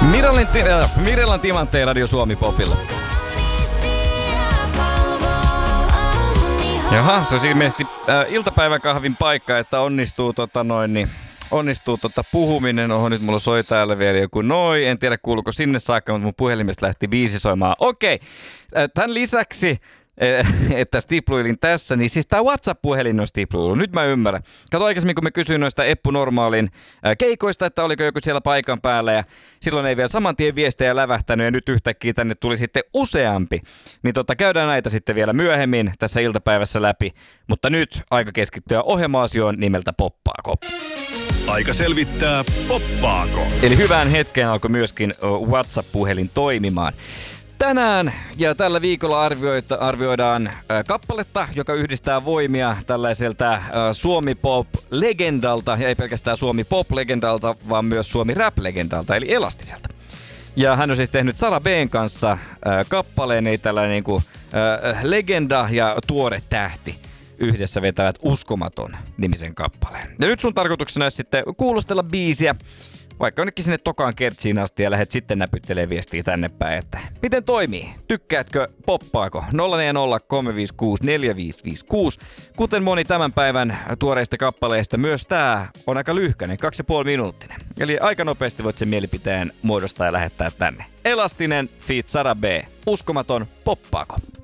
Mirellan Timantteja Radio Suomi Popilla. Jaha, se on ilmeisesti iltapäiväkahvin paikka, että onnistuu puhuminen. Oho, nyt mulla soi täällä vielä joku noi. En tiedä kuuluuko sinne saakka, mutta mun puhelimesta lähti biisi soimaan. Okei, tämän lisäksi, että stipluilin tässä, niin siis tää WhatsApp-puhelin on stipluilu. Nyt mä ymmärrän. Kato aikaisemmin, kun mä kysyin noista Eppu Normaalin keikoista, että oliko joku siellä paikan päällä ja silloin ei vielä saman tien viestejä lävähtänyt ja nyt yhtäkkiä tänne tuli sitten useampi. Niin käydään näitä sitten vielä myöhemmin tässä iltapäivässä läpi, mutta nyt aika keskittyä ohjelma-asioon nimeltä Poppaako. Aika selvittää Poppaako. Eli hyvään hetkeen alkoi myöskin WhatsApp-puhelin toimimaan. Tänään ja tällä viikolla arvioidaan kappaletta, joka yhdistää voimia tällaiselta Suomi-pop-legendalta, ja ei pelkästään Suomi-pop-legendalta, vaan myös Suomi-rap-legendalta, eli Elastiselta. Ja hän on siis tehnyt Sara B:n kanssa kappaleen, eli tällainen niin kuin, legenda ja tuore tähti yhdessä vetävät Uskomaton -nimisen kappaleen. Ja nyt sun tarkoituksena olisi sitten kuulostella biisiä, vaikka onnekin sinne tokaan kertsiin asti ja lähdet sitten näpyttelee viestiä tänne päin, että miten toimii? Tykkäätkö Poppaako? 040 356 4556. Kuten moni tämän päivän tuoreista kappaleista, myös tää on aika lyhkäinen, 2,5 minuuttinen. Eli aika nopeasti voit sen mielipiteen muodostaa ja lähettää tänne. Elastinen feat. Sara B. Uskomaton Poppaako.